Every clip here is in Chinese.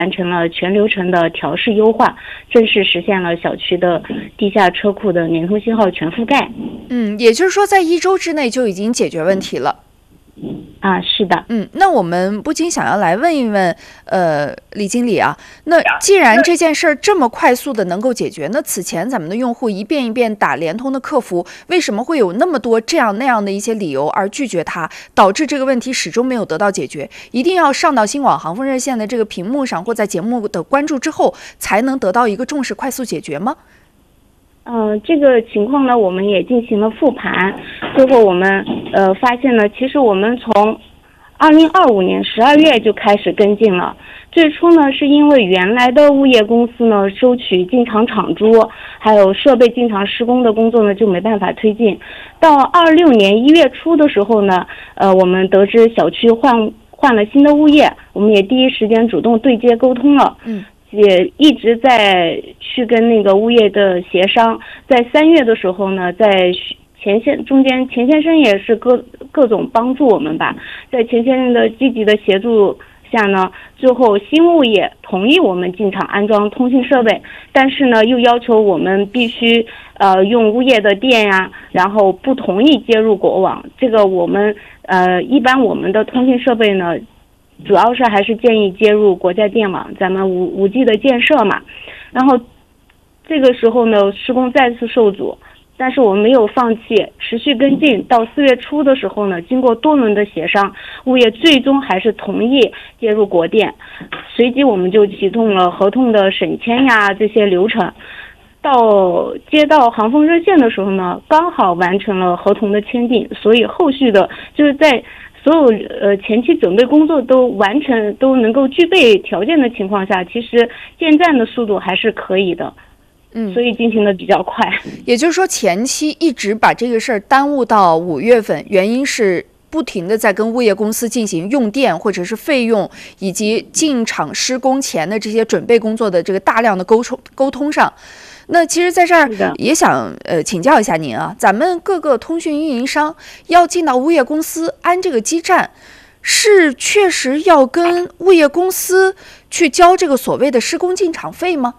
完成了全流程的调试优化，正式实现了小区的地下车库的联通信号全覆盖。 也就是说在1周之内就已经解决问题了。 是的。 那我们不禁想要来问一问，李经理啊，那既然这件事儿这么快速的能够解决，那此前咱们的用户一遍一遍打联通的客服，为什么会有那么多这样那样的一些理由而拒绝它，导致这个问题始终没有得到解决？一定要上到新广航风热线的这个屏幕上，或在节目的关注之后，才能得到一个重视、快速解决吗？ 这个情况呢，我们也进行了复盘，最后我们发现呢，其实我们从2025年12月就开始跟进了。最初呢，是因为原来的物业公司呢收取进场场租，还有设备进场施工的工作呢就没办法推进。到26年1月初的时候呢，我们得知小区换了新的物业，我们也第一时间主动对接沟通了。也一直在去跟那个物业的协商，在3月的时候呢，在钱先生也是各种帮助我们吧，在钱先生的积极的协助下呢，最后新物业同意我们进场安装通信设备，但是呢又要求我们必须用物业的电呀，然后不同意接入国网。这个我们一般我们的通信设备呢，主要是还是建议接入国家电网，咱们5G 的建设嘛。然后这个时候呢，施工再次受阻，但是我们没有放弃，持续跟进。到4月初的时候呢，经过多轮的协商，物业最终还是同意接入国电。随即我们就启动了合同的审签呀这些流程。到接到航风热线的时候呢，刚好完成了合同的签订，所以后续的就是在所有前期准备工作都完成，都能够具备条件的情况下，其实建站的速度还是可以的。所以进行的比较快。 也就是说前期一直把这个事儿耽误到5月份，原因是不停的在跟物业公司进行用电或者是费用以及进场施工前的这些准备工作的这个大量的沟通上。那其实在这儿也想请教一下您啊，咱们各个通讯运营商要进到物业公司安这个基站，是确实要跟物业公司去交这个所谓的施工进场费吗？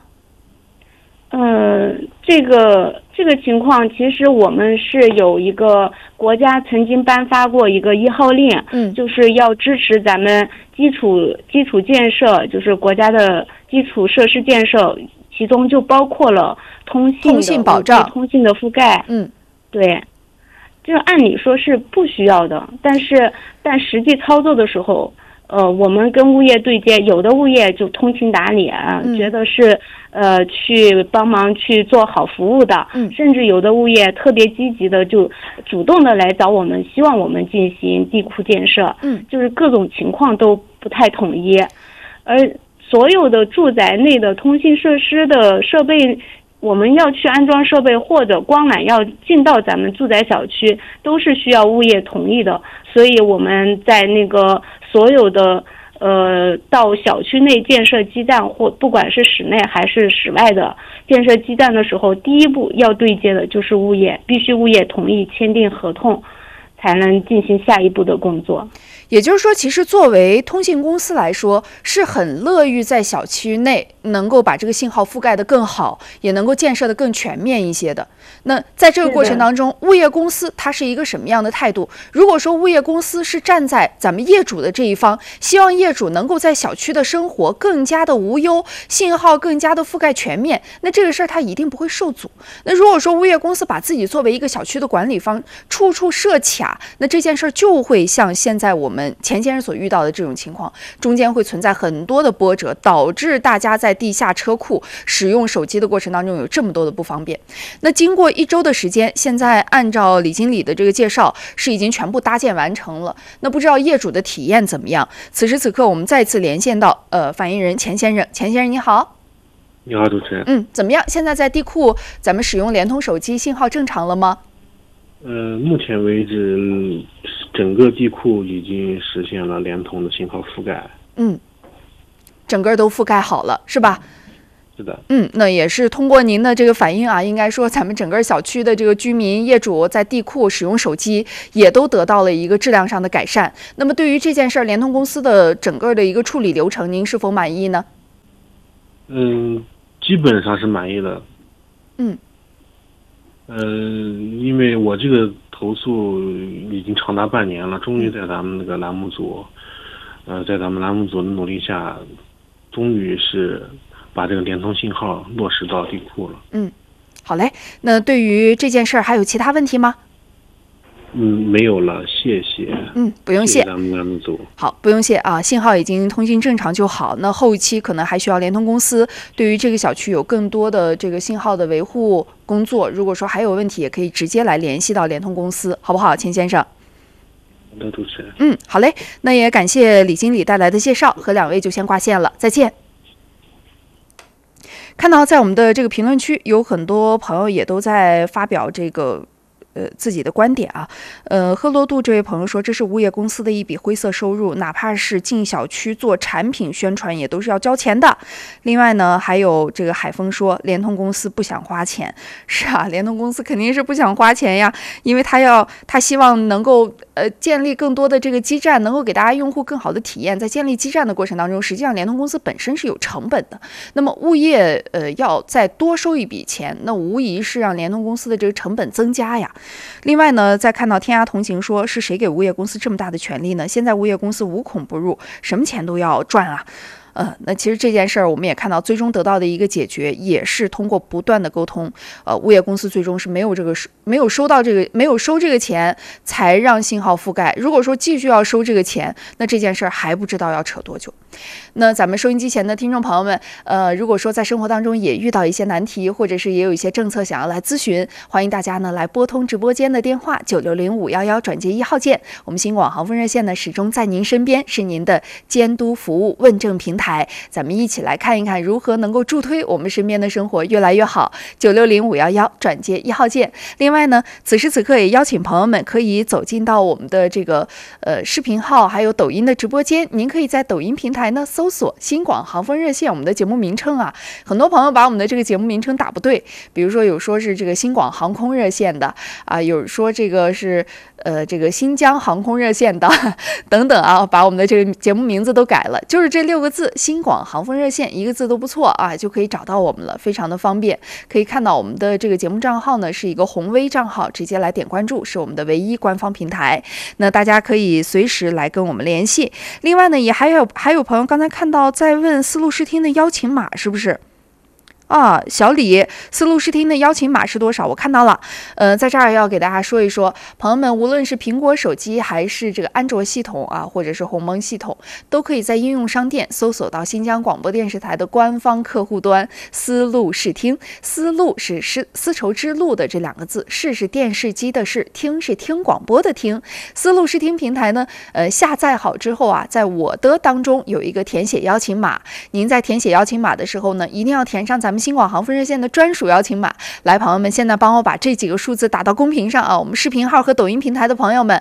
这个情况，其实我们是有一个国家曾经颁发过一个1号令，就是要支持咱们基础建设，就是国家的基础设施建设，其中就包括了通信保障、 通信的覆盖。对，这按理说是不需要的，但实际操作的时候，我们跟物业对接，有的物业就通情达理啊，觉得是去帮忙去做好服务的，甚至有的物业特别积极的就主动的来找我们，希望我们进行地库建设，就是各种情况都不太统一。而所有的住宅内的通信设施的设备，我们要去安装设备或者光缆要进到咱们住宅小区，都是需要物业同意的。所以我们在那个所有的到小区内建设基站，或不管是室内还是室外的建设基站的时候，第一步要对接的就是物业，必须物业同意签订合同，才能进行下一步的工作。 也就是说，其实作为通信公司来说，是很乐于在小区内能够把这个信号覆盖得更好，也能够建设得更全面一些的。那在这个过程当中，物业公司它是一个什么样的态度？如果说物业公司是站在咱们业主的这一方，希望业主能够在小区的生活更加的无忧，信号更加的覆盖全面，那这个事儿它一定不会受阻。那如果说物业公司把自己作为一个小区的管理方，处处设卡，那这件事儿就会像现在我们钱先生所遇到的这种情况，中间会存在很多的波折，导致大家在地下车库使用手机的过程当中有这么多的不方便。那经过1周的时间，现在按照李经理的这个介绍，是已经全部搭建完成了。那不知道业主的体验怎么样？此时此刻，我们再次连线到反映人钱先生。钱先生你好。 你好，主持人。 怎么样？现在在地库咱们使用联通手机信号正常了吗？ 目前为止，整个地库已经实现了联通的信号覆盖。 整个都覆盖好了，是吧？ 是的。 那也是通过您的这个反应啊，应该说咱们整个小区的这个居民业主在地库使用手机也都得到了一个质量上的改善。那么对于这件事儿，联通公司的整个的一个处理流程，您是否满意呢？ 基本上是满意的。因为我这个投诉已经长达半年了，终于在咱们那个栏目组，在咱们栏目组的努力下，终于是把这个联通信号落实到地库了。 好嘞。那对于这件事儿还有其他问题吗？ 没有了，谢谢。 不用谢。 谢谢咱们栏目组。 好，不用谢啊，信号已经通信正常就好。那后期可能还需要联通公司对于这个小区有更多的这个信号的维护工作。如果说还有问题，也可以直接来联系到联通公司，好不好，钱先生？ 好的，主持人。 好嘞。那也感谢李经理带来的介绍，和两位就先挂线了，再见。看到在我们的这个评论区，有很多朋友也都在发表这个自己的观点啊。赫罗杜这位朋友说，这是物业公司的一笔灰色收入，哪怕是进小区做产品宣传，也都是要交钱的。另外呢，还有这个海峰说，联通公司不想花钱。是啊，联通公司肯定是不想花钱呀，因为他希望能够建立更多的这个基站，能够给大家用户更好的体验。在建立基站的过程当中，实际上联通公司本身是有成本的。那么物业要再多收一笔钱，那无疑是让联通公司的这个成本增加呀。另外呢，再看到天涯同行说，是谁给物业公司这么大的权利呢？现在物业公司无孔不入，什么钱都要赚啊。那其实这件事儿我们也看到，最终得到的一个解决，也是通过不断的沟通，物业公司最终是没有收这个钱，才让信号覆盖。如果说继续要收这个钱，那这件事儿还不知道要扯多久。那咱们收音机前的听众朋友们，如果说在生活当中也遇到一些难题，或者是也有一些政策想要来咨询，欢迎大家呢来拨通直播间的电话960511转接1号键。我们新广航风热线呢始终在您身边，是您的监督服务问政平台。咱们一起来看一看如何能够助推我们身边的生活越来越好。960511转接1号键。另外呢，此时此刻也邀请朋友们可以走进到我们的这个视频号，还有抖音的直播间。您可以在抖音平台呢搜索新广航风热线，我们的节目名称啊，很多朋友把我们的这个节目名称打不对，比如说有说是这个新广航空热线的啊，有说这个是这个新疆航空热线的等等啊，把我们的这个节目名字都改了，就是这6个字，新广航风热线，一个字都不错啊，就可以找到我们了，非常的方便。可以看到我们的这个节目账号呢是一个红微账号，直接来点关注，是我们的唯一官方平台。那大家可以随时来跟我们联系。另外呢，也还有朋友刚才看到在问丝路视听的邀请码是不是？小李，丝路视听的邀请码是多少？我看到了。在这儿要给大家说一说，朋友们，无论是苹果手机还是这个安卓系统啊，或者是鸿蒙系统，都可以在应用商店搜索到新疆广播电视台的官方客户端丝路视听。丝路是丝绸之路的这2个字，视是电视机的视，听是听广播的听。丝路视听平台呢，下载好之后啊，在我的当中有一个填写邀请码。您在填写邀请码的时候呢，一定要填上咱们新广航风热线的专属邀请码。来，朋友们，现在帮我把这几个数字打到公屏上啊！我们视频号和抖音平台的朋友们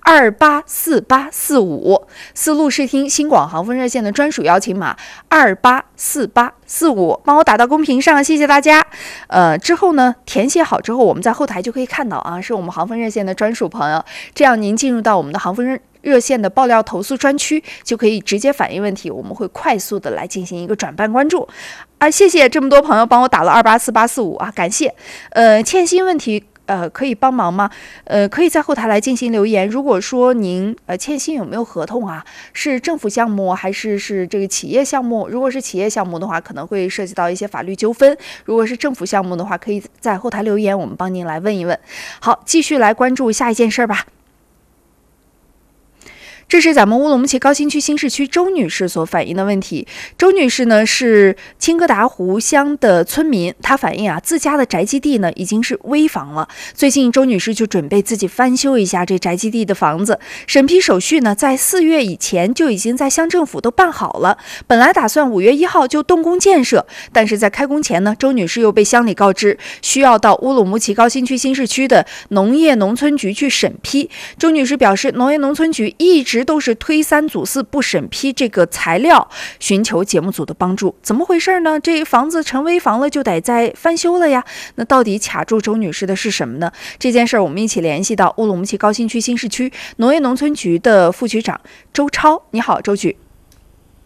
，284845，丝路视听新广航风热线的专属邀请码284845，帮我打到公屏上，谢谢大家。之后呢，填写好之后，我们在后台就可以看到啊，是我们航风热线的专属朋友，这样您进入到我们的航风热线的爆料投诉专区，就可以直接反映问题，我们会快速的来进行一个转办关注。谢谢这么多朋友帮我打了284845啊，感谢。欠薪问题可以帮忙吗？可以在后台来进行留言。如果说您欠薪有没有合同啊？是政府项目还是这个企业项目？如果是企业项目的话，可能会涉及到一些法律纠纷；如果是政府项目的话，可以在后台留言，我们帮您来问一问。好，继续来关注下一件事吧。这是咱们乌鲁木齐高新区新市区周女士所反映的问题。周女士呢是青疙瘩湖乡的村民，她反映啊，自家的宅基地呢已经是危房了。最近周女士就准备自己翻修一下这宅基地的房子，审批手续呢在4月以前就已经在乡政府都办好了，本来打算5月1号就动工建设，但是在开工前呢，周女士又被乡里告知需要到乌鲁木齐高新区新市区的农业农村局去审批。周女士表示，农业农村局一直都是推三阻四不审批这个材料，寻求节目组的帮助。怎么回事呢？这房子成危房了，就得再翻修了呀。那到底卡住周女士的是什么呢？这件事我们一起联系到乌鲁木齐高新区新市区农业农村局的副局长周超。你好，周局。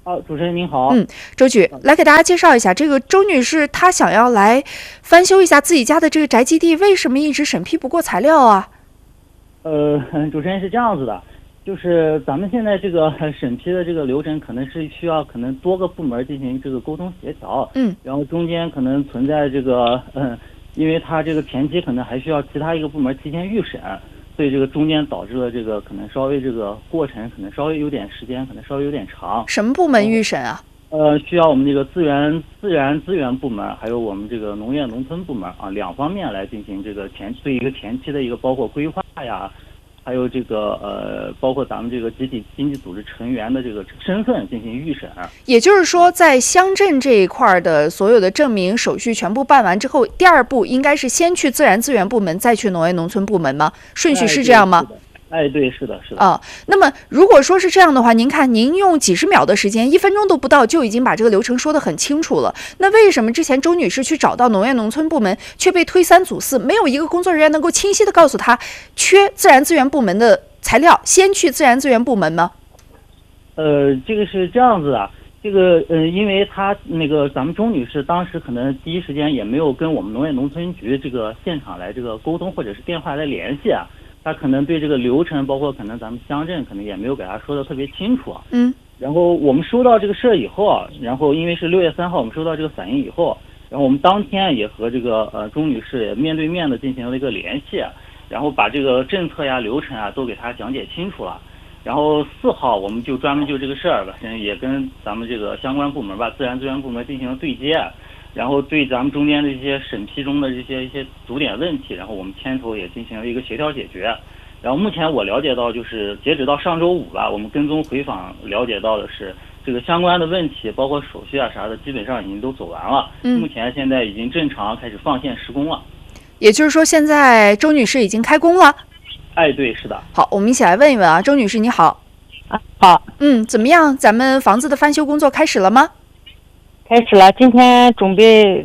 主持人您好。 周局来给大家介绍一下，这个周女士她想要来翻修一下自己家的这个宅基地，为什么一直审批不过材料啊？ 主持人是这样子的，就是咱们现在这个审批的这个流程，可能是需要多个部门进行这个沟通协调，然后中间可能存在这个因为它这个前期可能还需要其他一个部门提前预审，所以这个中间导致了这个可能稍微这个过程可能稍微有点时间，可能稍微有点长。 什么部门预审啊？ 需要我们这个自然资源部门，还有我们这个农业农村部门啊，两方面来进行这个对一个前期的一个包括规划呀，还有这个包括咱们这个集体经济组织成员的这个身份进行预审。 也就是说，在乡镇这一块的所有的证明手续全部办完之后，第二步应该是先去自然资源部门，再去农业农村部门吗？顺序是这样吗？ 对，是的。 那么如果说是这样的话，您看您用几十秒的时间，1分钟都不到，就已经把这个流程说得很清楚了。那为什么之前周女士去找到农业农村部门，却被推三阻四，没有一个工作人员能够清晰地告诉她，缺自然资源部门的材料，先去自然资源部门吗？ 这个是这样子的。这个因为她咱们周女士当时可能第一时间也没有跟我们农业农村局这个现场来这个沟通，或者是电话来联系啊。他可能对这个流程，包括可能咱们乡镇可能也没有给他说的特别清楚。然后我们收到这个事儿以后，然后因为是6月3号我们收到这个反映以后，然后我们当天也和这个周女士也面对面的进行了一个联系，然后把这个政策呀、流程啊都给她讲解清楚了。然后4号我们就专门就这个事儿吧，也跟咱们这个相关部门吧，自然资源部门进行了对接。然后对咱们中间的一些审批中的一些阻点问题，然后我们牵头也进行了一个协调解决。然后目前我了解到，就是截止到上周5吧，我们跟踪回访了解到的是，这个相关的问题，包括手续啊啥的，基本上已经都走完了。目前现在已经正常开始放线施工了。 也就是说，现在周女士已经开工了。 对，是的。 好，我们一起来问一问啊，周女士你好。 好。 怎么样？咱们房子的翻修工作开始了吗？ 开始了，今天准备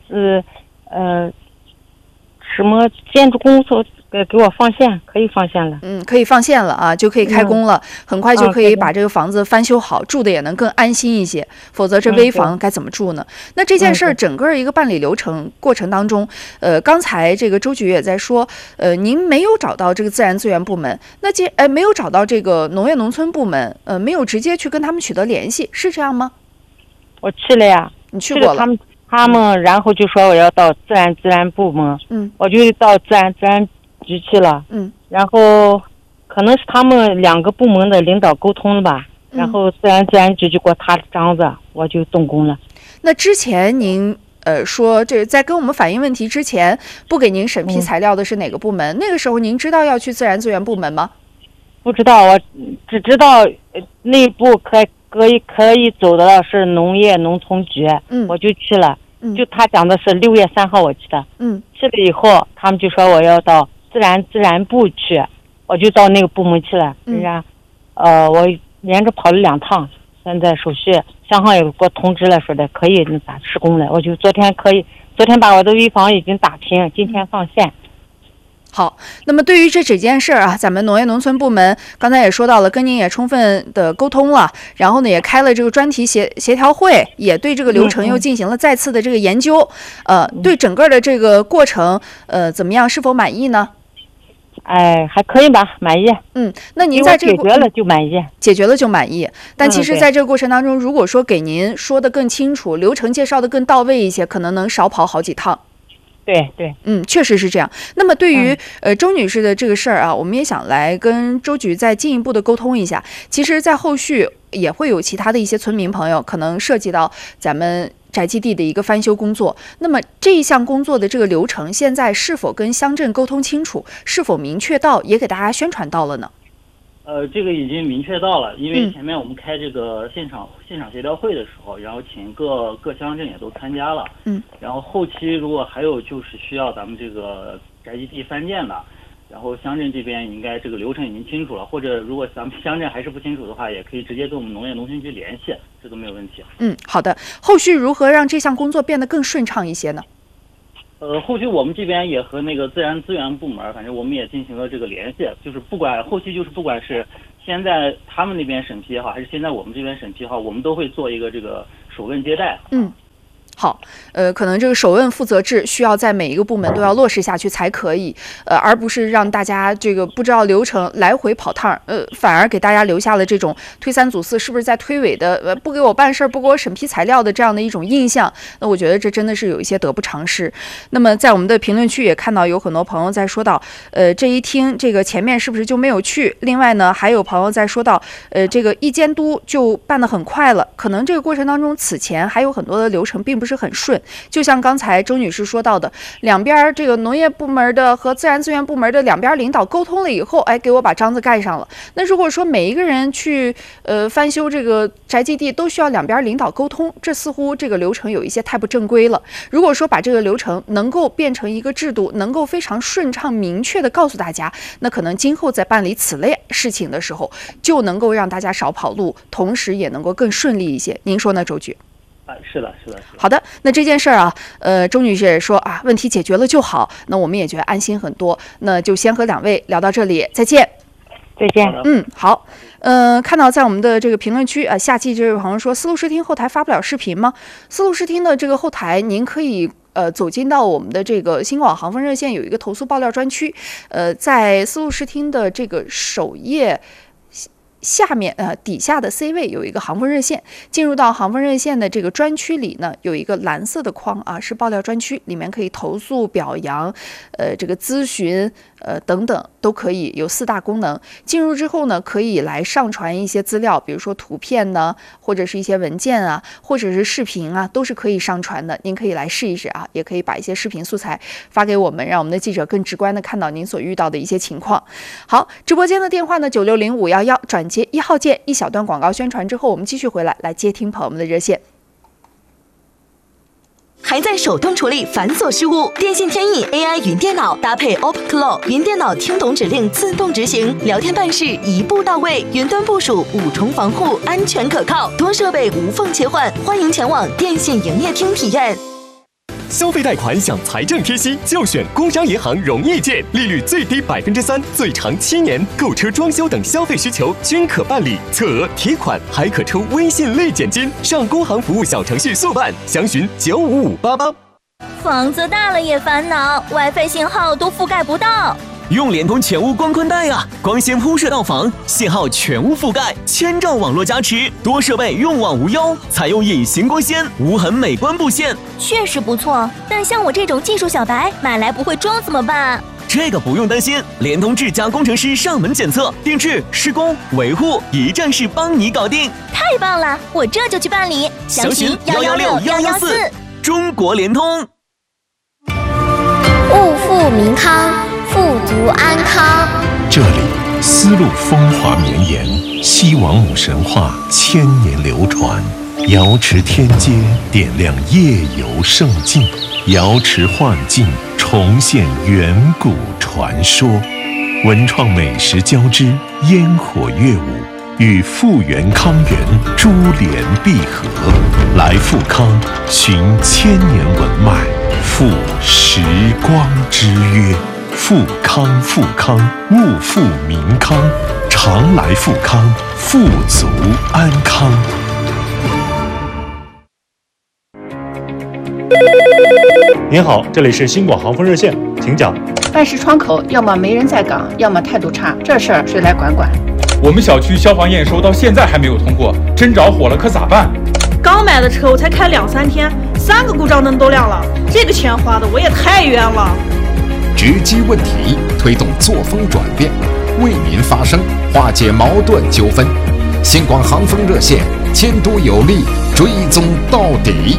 什么建筑工作给我放线，可以放线了。 可以放线了啊，就可以开工了，很快就可以把这个房子翻修好，住的也能更安心一些。否则这危房该怎么住呢？那这件事儿整个一个办理流程过程当中，刚才这个周局也在说，您没有找到这个自然资源部门，那没有找到这个农业农村部门，没有直接去跟他们取得联系，是这样吗？ 我去了呀。 你去过了？ 他们然后就说我要到自然部门，我就到自然局去了，然后可能是他们2个部门的领导沟通了吧，然后自然局就给我踏了章子，我就动工了。 那之前您说这在跟我们反映问题之前，不给您审批材料的是哪个部门？那个时候您知道要去自然资源部门吗？ 不知道，我只知道内部可以走的是农业农村局，我就去了。就他讲的是6月3号我去的，去了以后他们就说我要到自然部去，我就到那个部门去了。人家我连着跑了2趟，现在手续乡上也给我通知了，说的可以施工了。我就昨天把我的危房已经打平，今天放线。 好，那么对于这件事儿啊，咱们农业农村部门刚才也说到了，跟您也充分的沟通了，然后呢也开了这个专题协调会，也对这个流程又进行了再次的这个研究，对整个的这个过程怎么样，是否满意呢？ 还可以吧，满意。 那您在这个解决了就满意， 解决了就满意。但其实在这个过程当中，如果说给您说的更清楚，流程介绍的更到位一些，可能少跑好几趟。 对， 确实是这样。那么对于周女士的这个事儿啊，我们也想来跟周局再进一步的沟通一下。其实在后续也会有其他的一些村民朋友可能涉及到咱们宅基地的一个翻修工作，那么这一项工作的这个流程现在是否跟乡镇沟通清楚，是否明确到也给大家宣传到了呢？ 这个已经明确到了，因为前面我们开这个现场协调会的时候，然后请各乡镇也都参加了，然后后期如果还有就是需要咱们这个宅基地翻建的，然后乡镇这边应该这个流程已经清楚了，或者如果咱们乡镇还是不清楚的话，也可以直接跟我们农业农村局联系，这都没有问题。 好的，后续如何让这项工作变得更顺畅一些呢？ 后续我们这边也和那个自然资源部门，反正我们也进行了这个联系，就是不管是现在他们那边审批也好，还是现在我们这边审批也好，我们都会做一个这个首问接待。 好，可能这个首问负责制需要在每一个部门都要落实下去才可以，而不是让大家这个不知道流程来回跑趟，反而给大家留下了这种推三阻四，是不是在推诿的，不给我办事儿，不给我审批材料的这样的一种印象。那我觉得这真的是有一些得不偿失。那么在我们的评论区也看到有很多朋友在说到，这一听这个前面是不是就没有去？另外呢，还有朋友在说到，这个一监督就办得很快了，可能这个过程当中此前还有很多的流程并不是很顺，就像刚才周女士说到的，两边这个农业部门的和自然资源部门的两边领导沟通了以后，给我把章子盖上了。那如果说每一个人去翻修这个宅基地都需要两边领导沟通，这似乎这个流程有一些太不正规了。如果说把这个流程能够变成一个制度，能够非常顺畅明确的告诉大家，那可能今后在办理此类事情的时候就能够让大家少跑路，同时也能够更顺利一些。您说呢，周局？ 是的。 好的，那这件事儿啊，周女士也说啊，问题解决了就好，那我们也觉得安心很多。那就先和两位聊到这里，再见。 再见。 好。看到在我们的这个评论区夏季这位朋友说，丝路视听后台发不了视频吗？丝路视听的这个后台，您可以走进到我们的这个新广航风热线有一个投诉爆料专区，在丝路视听的这个首页下面底下的 C 位有一个航风热线，进入到航风热线的这个专区里呢，有一个蓝色的框是爆料专区，里面可以投诉、表扬，这个咨询，等等都可以，有4大功能。进入之后呢，可以来上传一些资料，比如说图片呢，或者是一些文件啊，或者是视频啊，都是可以上传的。您可以来试一试也可以把一些视频素材发给我们，让我们的记者更直观的看到您所遇到的一些情况。好，直播间的电话呢960511，转接1号键。一小段广告宣传之后，我们继续回来接听朋友们的热线。 还在手动处理繁琐事务？电信天翼 AI 云电脑搭配 OpenClaw 云电脑，听懂指令自动执行，聊天办事一步到位，云端部署5重防护，安全可靠，多设备无缝切换。欢迎前往电信营业厅体验。 消费贷款享财政贴息，就选工商银行容易借，利率最低3%，最长7年，购车、装修等消费需求均可办理，侧额提款还可抽微信类减金，上工行服务小程序速办，详询95588。 房子大了也烦恼 ，WiFi 信号都覆盖不到。 用联通全屋光宽带啊，光纤铺设到房，信号全屋覆盖，1000兆网络加持，多设备用网无忧，采用隐形光纤，无痕美观布线， 确实不错。但像我这种技术小白，买来不会装怎么办？ 这个不用担心，联通智家工程师上门检测、定制、施工、维护，一站式帮你搞定。 太棒了，我这就去办理。 详询116114。中国联通。 物富民康，富足安康。 这里丝路风华绵延，西王母神话千年流传，瑶池天街点亮夜游胜境，瑶池幻境重现远古传说，文创美食交织，烟火乐舞与复原康源珠联璧合，来富康寻千年文脉，赴时光之约。富康富康，物富民康，常来富康，富足安康。 您好，这里是新广航风热线，请讲。 办事窗口要么没人在岗，要么态度差，这事儿谁来管管？ 我们小区消防验收到现在还没有通过，真着火了可咋办？ 刚买的车我才开2-3天，3个故障灯都亮了，这个钱花的我也太冤了。 直击问题，推动作风转变，为民发声，化解矛盾纠纷。新广航风热线，监督有力，追踪到底。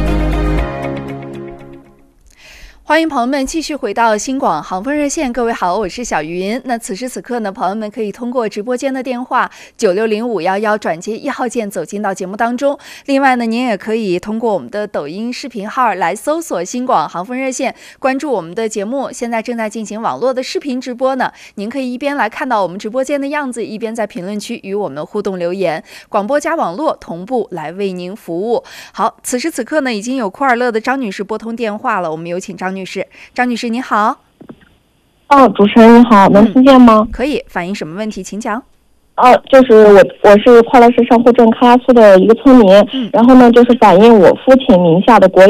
欢迎朋友们继续回到新广航风热线，各位好，我是小云。那此时此刻呢，朋友们可以通过直播间的电话960511转接1号键走进到节目当中。另外呢，您也可以通过我们的抖音视频号来搜索新广航风热线，关注我们的节目。现在正在进行网络的视频直播呢，您可以一边来看到我们直播间的样子，一边在评论区与我们互动留言。广播加网络同步来为您服务。好，此时此刻呢，已经有库尔勒的张女士拨通电话了，我们有请张女女士。张女士您好。 主持人你好，能听见吗？ 可以，反映什么问题请讲。 就是我是快乐市上户镇喀拉苏的一个村民，然后呢就是反映我父亲名下的国